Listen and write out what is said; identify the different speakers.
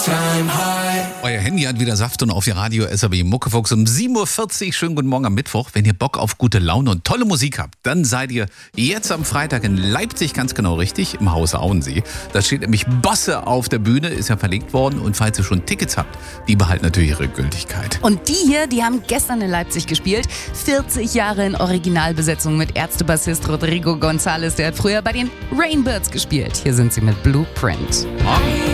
Speaker 1: Euer Handy hat wieder Saft und auf Ihr Radio SRB Muckefuchs um 7.40 Uhr. Schönen guten Morgen am Mittwoch. Wenn ihr Bock auf gute Laune und tolle Musik habt, dann seid ihr jetzt am Freitag in Leipzig ganz genau richtig, im Haus Auensee. Da steht nämlich Bosse auf der Bühne, ist ja verlegt worden. Und falls ihr schon Tickets habt, die behalten natürlich ihre Gültigkeit.
Speaker 2: Und die hier, die haben gestern in Leipzig gespielt. 40 Jahre in Originalbesetzung mit Ärztebassist Rodrigo González. Der hat früher bei den Rainbirds gespielt. Hier sind sie mit Blueprint.